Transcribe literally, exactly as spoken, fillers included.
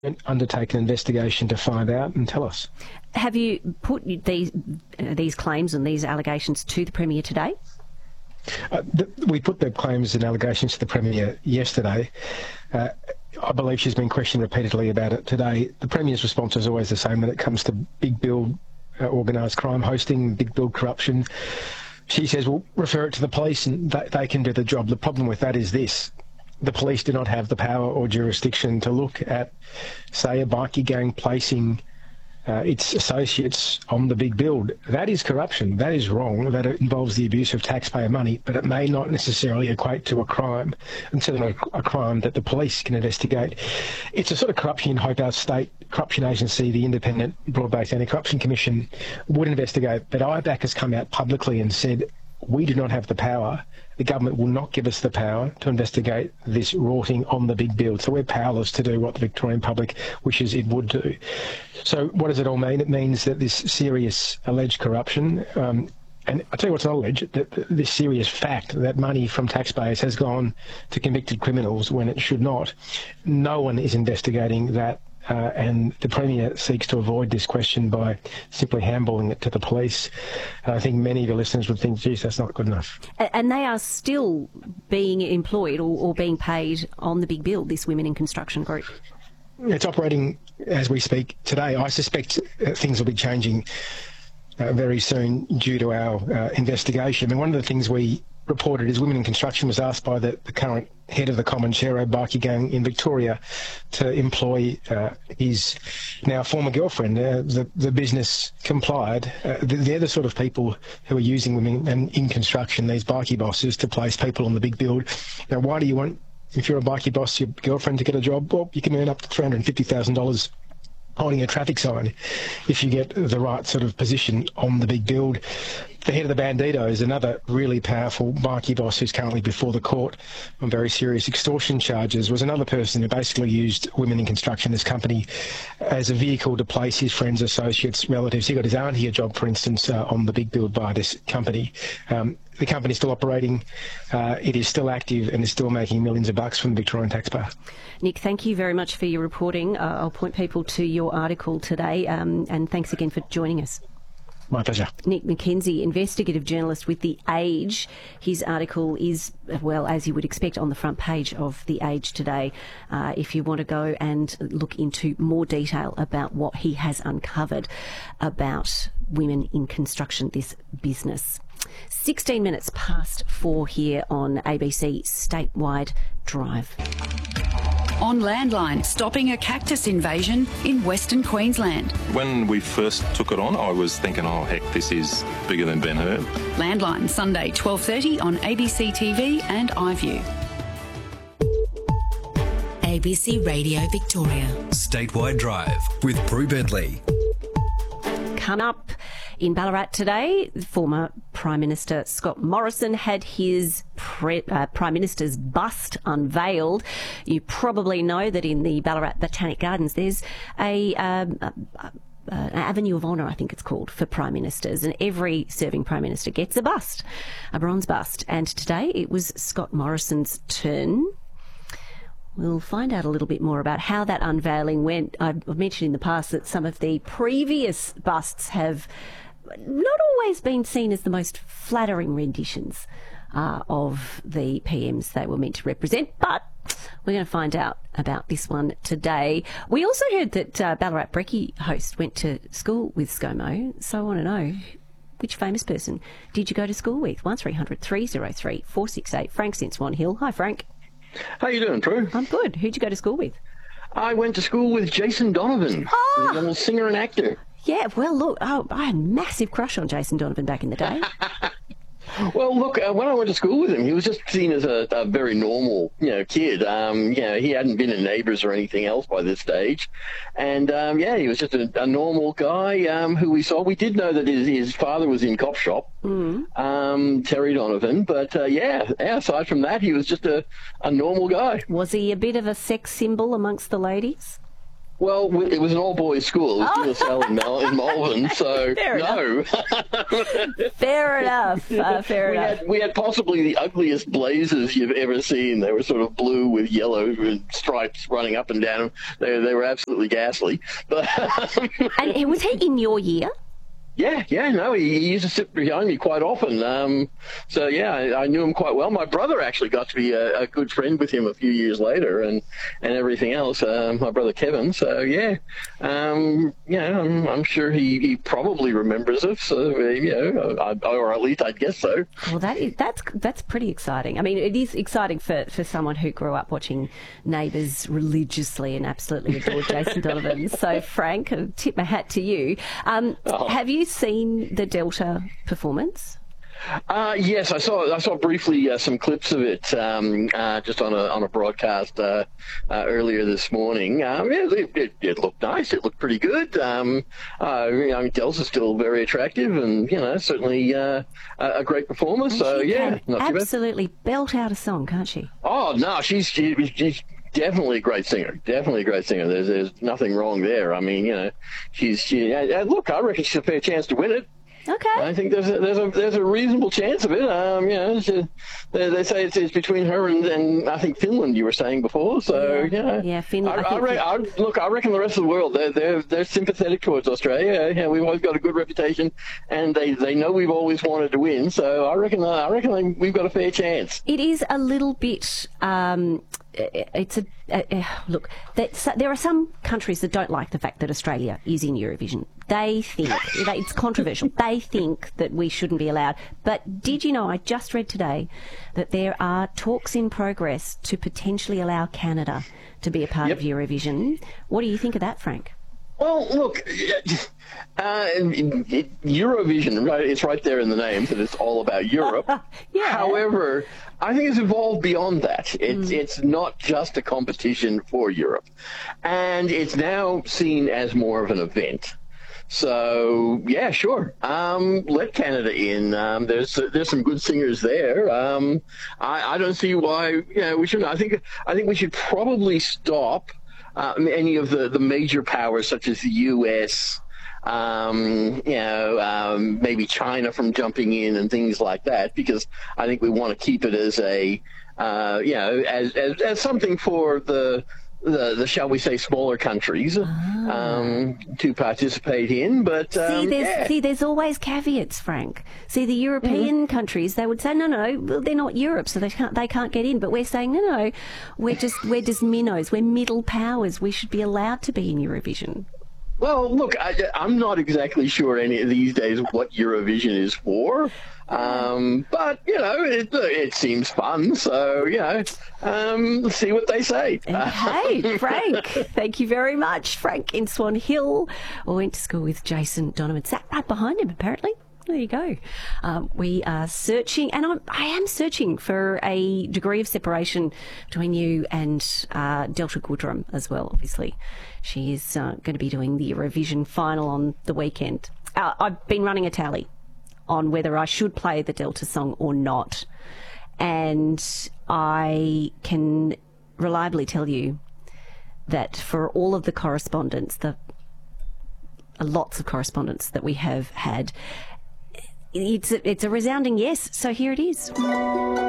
undertake an investigation to find out and tell us. Have you put these uh, these claims and these allegations to the Premier today? Uh, the, we put the claims and allegations to the Premier yesterday. Uh, I believe she's been questioned repeatedly about it today. The Premier's response is always the same when it comes to big build uh, organised crime hosting, big build corruption. She says, well, refer it to the police and they, they can do the job. The problem with that is this. The police do not have the power or jurisdiction to look at, say, a bikie gang placing uh, its associates on the big build. That is corruption. That is wrong. That involves the abuse of taxpayer money, but it may not necessarily equate to a crime, and certainly a, a crime that the police can investigate. It's a sort of corruption in hope our state corruption agency, the Independent Broad-Based Anti-Corruption Commission, would investigate. But I BAC has come out publicly and said, we do not have the power. The government will not give us the power to investigate this rorting on the big build. So we're powerless to do what the Victorian public wishes it would do. So what does it all mean? It means that this serious alleged corruption, um, and I'll tell you what's not alleged, that this serious fact that money from taxpayers has gone to convicted criminals when it should not. No one is investigating that. Uh, and the Premier seeks to avoid this question by simply handballing it to the police. And I think many of your listeners would think, geez, that's not good enough. And they are still being employed or, or being paid on the big build, this Women in Construction group? It's operating as we speak today. I suspect uh, things will be changing uh, very soon due to our uh, investigation. I mean, one of the things we reported is Women in Construction was asked by the, the current head of the Comanchero bikie gang in Victoria to employ uh, his now former girlfriend. Uh, the, the business complied. Uh, they're the sort of people who are using women in, in construction, these bikie bosses, to place people on the big build. Now, why do you want, if you're a bikie boss, your girlfriend to get a job? Well, you can earn up to three hundred fifty thousand dollars holding a traffic sign if you get the right sort of position on the big build. The head of the Bandito is another really powerful bikie boss who's currently before the court on very serious extortion charges, was another person who basically used Women in Construction, this company, as a vehicle to place his friends, associates, relatives. He got his auntie a job, for instance, uh, on the big build by this company. Um, the company's still operating, uh, it is still active and is still making millions of bucks from the Victorian taxpayer. Nick, thank you very much for your reporting. Uh, I'll point people to your article today, um, and thanks again for joining us. My pleasure. Nick McKenzie, investigative journalist with The Age. His article is, well, as you would expect, on the front page of The Age today. Uh, if you want to go and look into more detail about what he has uncovered about women in construction, this business. sixteen minutes past four here on A B C Statewide Drive. On Landline, stopping a cactus invasion in Western Queensland. When we first took it on, I was thinking, oh, heck, this is bigger than Ben Hur. Landline, Sunday, twelve thirty on A B C T V and iView. A B C Radio Victoria. Statewide Drive with Prue Bentley. Come up in Ballarat today, former Prime Minister Scott Morrison had his pre- uh, Prime Minister's bust unveiled. You probably know that in the Ballarat Botanic Gardens there's a... Um, a, a Uh, an Avenue of Honour, I think it's called, for Prime Ministers, and every serving Prime Minister gets a bust, a bronze bust, and today it was Scott Morrison's turn. We'll find out a little bit more about how that unveiling went. I've mentioned in the past that some of the previous busts have not always been seen as the most flattering renditions uh, of the P Ms they were meant to represent, but we're going to find out about this one today. We also heard that uh, Ballarat Brekkie host went to school with ScoMo, so I want to know, which famous person did you go to school with? one three hundred three oh three four six eight. Frank's in Swan Hill. Hi, Frank. How you doing, Prue? I'm good. Who'd you go to school with? I went to school with Jason Donovan, oh! the little singer and actor. Yeah, well, look, oh, I had a massive crush on Jason Donovan back in the day. Well, look, uh, when I went to school with him, he was just seen as a, a very normal, you know, kid. Um, you know, he hadn't been in Neighbours or anything else by this stage. And, um, yeah, he was just a, a normal guy um, who we saw. We did know that his, his father was in Cop Shop, mm. um, Terry Donovan. But, uh, yeah, aside from that, he was just a, a normal guy. Was he a bit of a sex symbol amongst the ladies? Well, it was an all-boys school. It was De La Salle in, Mel- in Malvern, so fair no. Enough. fair enough. Uh, fair we enough. Had, we had possibly the ugliest blazers you've ever seen. They were sort of blue with yellow stripes running up and down. They, they were absolutely ghastly. But and was he in your year? Yeah, yeah, no, he, he used to sit behind me quite often. Um, so, yeah, I, I knew him quite well. My brother actually got to be a, a good friend with him a few years later and, and everything else, uh, my brother Kevin. So, yeah, um, yeah, I'm, I'm sure he, he probably remembers us, so, you know, I, or at least I'd guess so. Well, that is, that's that's pretty exciting. I mean, it is exciting for, for someone who grew up watching Neighbours religiously and absolutely adored Jason Donovan. So, Frank, I tip my hat to you. Um, oh. Have you seen the Delta performance? Uh, yes, I saw. I saw briefly uh, some clips of it um, uh, just on a on a broadcast uh, uh, earlier this morning. Um, it, it, it looked nice. It looked pretty good. Um, uh, I mean, Delta's still very attractive, and you know, certainly uh, a great performer. And so she yeah, can not too bad. absolutely belt out a song, can't she? Oh no, she's she, she's. Definitely a great singer. Definitely a great singer. There's there's nothing wrong there. I mean, you know, she's she. Uh, look, I reckon she's a fair chance to win it. Okay. I think there's a, there's a there's a reasonable chance of it. Um, you know, she, they, they say it's, it's between her and, and I think Finland. You were saying before, so yeah, you know, yeah, Finland. I, I I, re- I look, I reckon the rest of the world they're they're they're sympathetic towards Australia. Yeah, we've always got a good reputation, and they, they know we've always wanted to win. So I reckon I reckon we've got a fair chance. It is a little bit. Um, it's a uh, look. There are some countries that don't like the fact that Australia is in Eurovision. They think it's controversial. They think that we shouldn't be allowed. But did you know? I just read today that there are talks in progress to potentially allow Canada to be a part yep. of Eurovision. What do you think of that, Frank? Well, look, uh, Eurovision, right? It's right there in the name that it's all about Europe. yeah. However, I think it's evolved beyond that. It's mm. it's not just a competition for Europe, and it's now seen as more of an event. So yeah, sure. Um, let Canada in. Um, there's there's some good singers there. Um, I, I don't see why you know, we shouldn't. I think I think we should probably stop. Uh, any of the, the major powers, such as the U S, um, you know, um, maybe China from jumping in and things like that, because I think we want to keep it as a, uh, you know, as, as as something for the the, the shall we say smaller countries ah. um, to participate in. But um, see, there's yeah. see, there's always caveats, Frank. See, the European mm-hmm. countries, they would say, no, no, well, they're not Europe, so they can't they can't get in. But we're saying, no, no, we're just we're just minnows, we're middle powers. We should be allowed to be in Eurovision. Well, look, I, I'm not exactly sure any of these days what Eurovision is for. Um, but, you know, it, it seems fun. So, you know, um, let's see what they say. Hey, Frank, thank you very much. Frank in Swan Hill. I went to school with Jason Donovan. Sat right behind him, apparently. There you go. Um, we are searching, and I'm, I am searching for a degree of separation between you and uh, Delta Goodrem as well, obviously. She is uh, going to be doing the Eurovision final on the weekend. Uh, I've been running a tally on whether I should play the Delta song or not. And I can reliably tell you that for all of the correspondence, the uh, lots of correspondence that we have had, it's a, it's a resounding yes. So here it is.